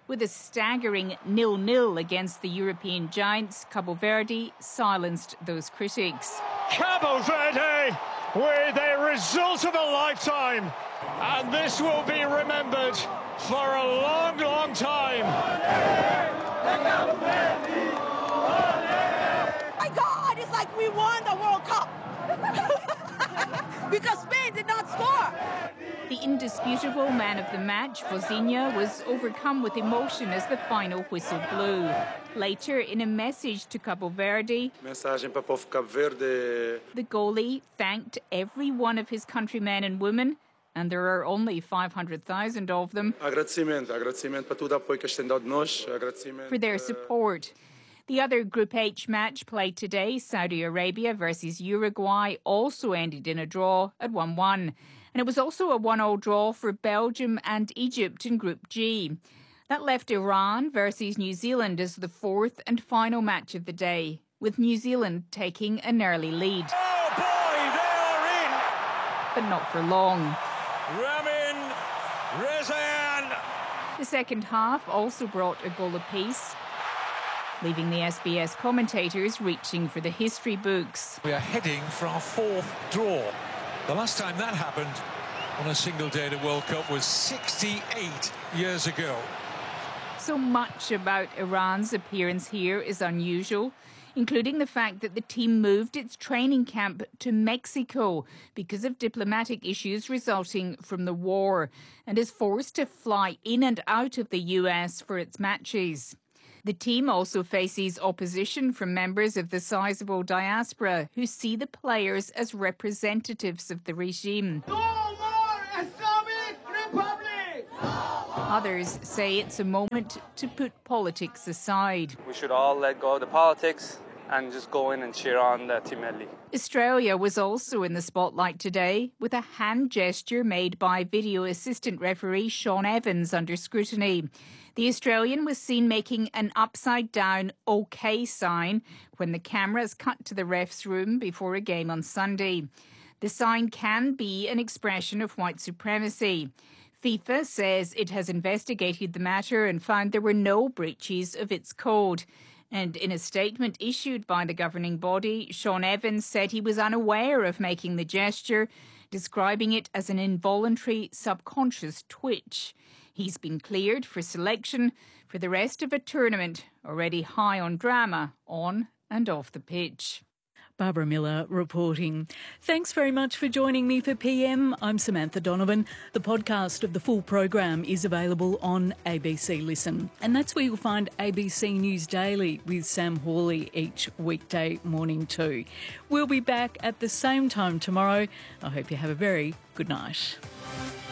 With a staggering 0-0 against the European giants, Cabo Verde silenced those critics. Cabo Verde with a result of a lifetime, and this will be remembered for a long, long time. My God, it's like we won the World Cup because Spain did not score. The indisputable man of the match, Vozinha, was overcome with emotion as the final whistle blew. Later, in a message to Cabo Verde, the goalie thanked every one of his countrymen and women, and there are only 500,000 of them, for their support. The other Group H match played today, Saudi Arabia versus Uruguay, also ended in a draw at 1-1. And it was also a 1-1 draw for Belgium and Egypt in Group G. That left Iran versus New Zealand as the fourth and final match of the day, with New Zealand taking an early lead. Oh boy, they are in! But not for long. Ramin Rezaian! The second half also brought a goal apiece, leaving the SBS commentators reaching for the history books. We are heading for our fourth draw. The last time that happened on a single day at a World Cup was 68 years ago. So much about Iran's appearance here is unusual, including the fact that the team moved its training camp to Mexico because of diplomatic issues resulting from the war, and is forced to fly in and out of the US for its matches. The team also faces opposition from members of the sizable diaspora who see the players as representatives of the regime. No more Islamic Republic! Others say it's a moment to put politics aside. We should all let go of the politics and just go in and cheer on the Team Melli. Australia was also in the spotlight today, with a hand gesture made by video assistant referee Sean Evans under scrutiny. The Australian was seen making an upside-down OK sign when the cameras cut to the ref's room before a game on Sunday. The sign can be an expression of white supremacy. FIFA says it has investigated the matter and found there were no breaches of its code. And in a statement issued by the governing body, Sean Evans said he was unaware of making the gesture, describing it as an involuntary subconscious twitch. He's been cleared for selection for the rest of a tournament already high on drama on and off the pitch. Barbara Miller reporting. Thanks very much for joining me for PM. I'm Samantha Donovan. The podcast of the full program is available on ABC Listen. And that's where you'll find ABC News Daily with Sam Hawley each weekday morning too. We'll be back at the same time tomorrow. I hope you have a very good night.